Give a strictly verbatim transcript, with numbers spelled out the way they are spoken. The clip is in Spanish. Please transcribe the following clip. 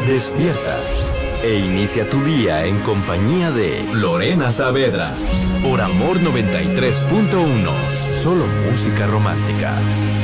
Despierta e inicia tu día en compañía de Lorena Saavedra por Amor noventa y tres punto uno. Solo música romántica.